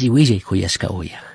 alli willay kuyashka uyaq.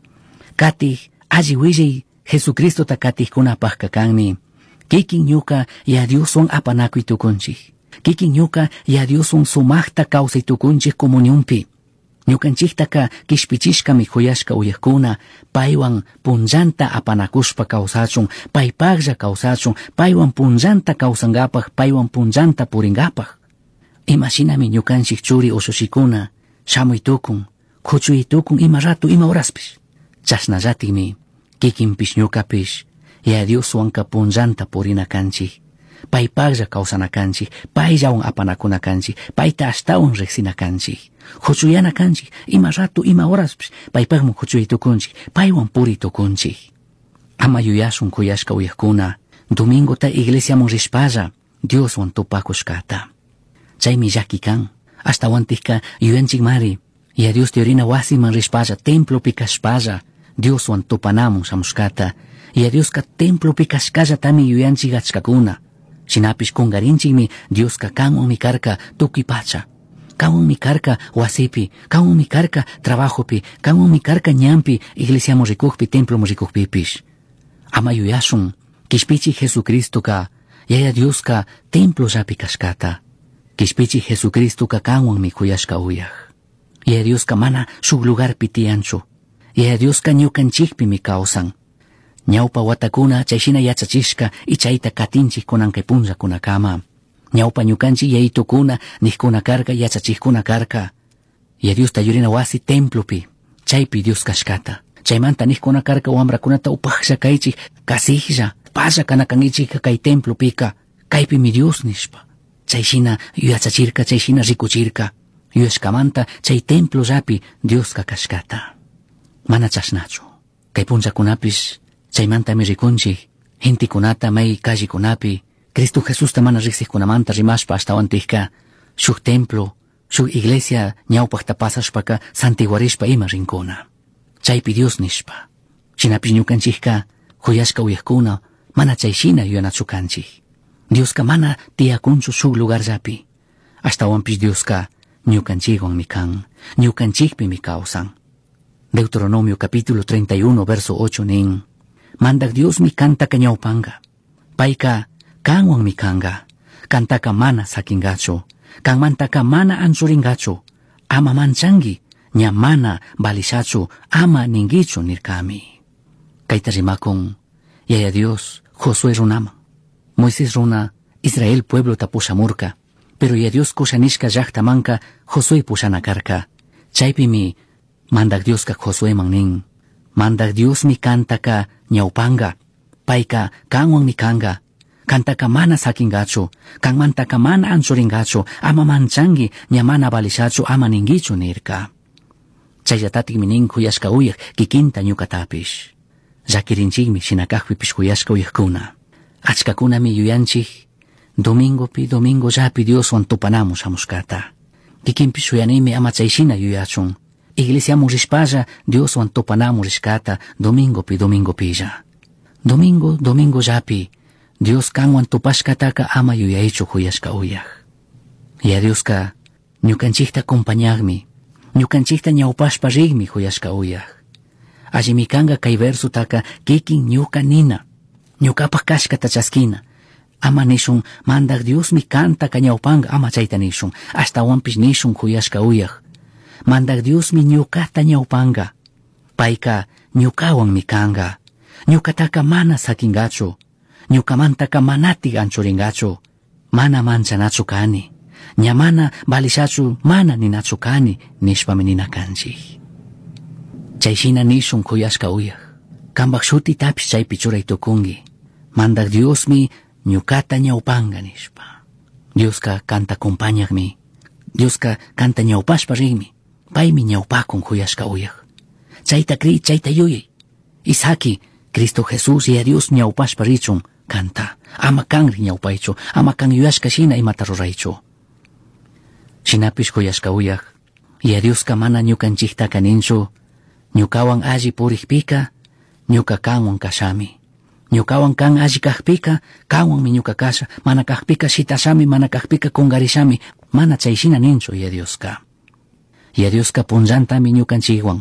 Katij alli willay Jesucristo ta katij kunapaj kakanmi. Kikin ñuka ya Dioswan apanakuy tukunchik. Kikin ñuka ya Dioswan sumaqta kawsay tukunchik comunionpi. Ñukanchiktaka kishpichishkami kuyashka uyaqkuna paywan punllanta apanakushpa kawsachun, paypaqlla kawsachun, paywan punllanta kawsankapaj, paywan punllanta puringapaj. Imashinami ñukanchik churi ushushikuna shamuy tukun, kuchuy tukun ima rato ima horaspish. Chasnallatikmi kikinpish ñukapish ya Dioswanka punllanta purina kanchik, paypaqlla kawsana kanchik, payllawan apanakuna kanchik, payta ashtawan riqsina kanchik. Huchuyana kanchik, ima rato, ima horas, paypaqman huchuy tukunchik, paywan puri tukunchik. Ama yuyashun kuyashka uyaqkuna, domingo ta iglesiamun rishpalla, Dioswan tupakushkata. Chaymi llakikan, hasta wantikka yuyanchik mari, ya Dios teorina wasiman rishpalla, templo pikashpalla, Dioswan tupanamun shamushkata, ya Dioska templo pikashkalla tami yuyanchik achkakuna. Shinapish kungarinchikmi Dioska kanwanmi karka tukuy pacha. Kanwanmi karka wasipi, kanwanmi karka trabajopi, kanwanmi karka ñampi, iglesiamu rikukpi, templomu rikukpipish. Ama yuyashun, kishpichik Jesucristoka, yaya Dioska templo llapi kashkata. Kishpichik Jesucristoka kanwanmi kuyashka uyaq. Yaya Dioska mana shuk lugarpi tiyanchu. Yaya Dioska ñukanchikpimi kawsan. Ñawpa watakuna chayshina yachachishka y chayta katinchik kunankay punllakunakama. Ñawpa ñukanchik yaytukuna nikkuna karka yachachikuna karka. Ya Dios tayurina wasi templopi, chaypi Dios kashkata. Chaymanta nikkuna karka wamrakunata upaqlla kaychik, kasijlla, palla kanakanchik kay templopika, kaypi mi Dios nishpa. Chayshina yachachirka, chayshina rikuchirka. Yuyashkamanta chay templo llapi Dios kashkata. Mana chashnachu. Kay punllakunapish chaymantami rikunchik, hintikunata may kallikunapi, Cristo Jesus ta mana riqsijkunamanta rimashpa ashtawantikka, shuk templo, shuk iglesia ñawpaqta pasashpaka santiguarishpa ima rinkuna. Chaypi Dios nishpa. Shinapish ñukanchikka, huyashka uyaqkuna, mana chayshina yuyanachu kanchik. Dioska mana tiyakunchu shuk lugar llapi. Ashtawanpish Dioska ñukanchikwanmi kan, ñukanchikpimi kawsan. Deuteronomio capítulo 31 verso 8 nin. Mandak Dios mi kantaka ñawpanga. Payka kanwan mi kanga. Kantaka mana sakingacho. Kanmantaka mana anchuringacho. Ama manchangi. Ña mana balishacho. Ama ningicho nirkami. Kayta rimakun. Yaya Dios Josué runama. Moisés runa Israel pueblo ta pushamurka. Pero ya Dios kushanishka llaqtamanka Josué pushanakarka. Chaypi mi mandak Dios ka Josué mannin. Mandak Dios mi kantaka ñawpanga, payka kanwan mi kanga, kantaka mana sakingacho, kanmantaka mana anchuringacho, ama manchangi, ña mana balishacho, ama ningicho nirka. Chayllatatikmi nin kuyashka uyaq kikinta ñukatapish. Llakirinchikmi shinakaqpipish kuyashka uyaqkuna. Achkakunami yuyanchik, domingo llapi Dioswan tupanamun shamushkata. Kikinpish uyanimi ama chayshina yuyachun. Iglesiamun rishpalla Dioswan tupanamun rishkata domingo pilla. Domingo llapi Dios kanwan tupashkataka ama yuyaychu kuyashka uyaq. Ya Dioska ñukanchikta acompañaqmi, ñukanchikta ñawpashpa riqmi kuyashka uyaq. Allimi kanga kay versutaka kikin ñuka nina, ñukapaq kashkata chaskina. Ama nishun mandak Dios mi kantaka ñawpanga ama chayta nishun, ashtawanpish nishun kuyashka uyaq. Mandak Dios mi ñukata ñawpanga. Payka ñukawan mi kanga. Ñukataka mana sakingacho. Ñukamantaka manati anchuringacho. Mana manchanachu kani. Ña mana balishachu mana ninachu kani. Nishpami nina kanchik. Chayshina nishun kuyashka uyaq. Kambaq shuti tapish chaypi churay tukungi. Mandak Dios mi ñukata ñawpanga nishpa. Dioska kanta acompañaqmi. Dioska kanta ñawpashpa riqmi. Paymi ñawpakun kuyashka uyaq. Chayta kri, chayta yuyay. Isaki, Cristo Jesús y a Dios ñawpashpa richun, kanta. Ama kanri ñawpaychu, ama kan yuyashka shina imata ruraychu. Shinapish kuyashka uyaq. Y a Dioska mana ñukanchiktaka ninchu. Ñukawan alli purikpika, ñuka kanwan kashami. Ñukawan kan alli kaqpika, kanwanmi ñuka kasha. Mana kaqpika shitashami, mana kaqpika kungarishami. Mana chayshina ninchu y a Dioska. Y a Dioska punllantami ñukanchikwan.